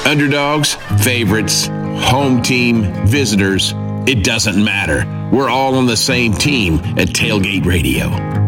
Underdogs, favorites, home team, visitors, it doesn't matter. We're all on the same team at Tailgate Radio.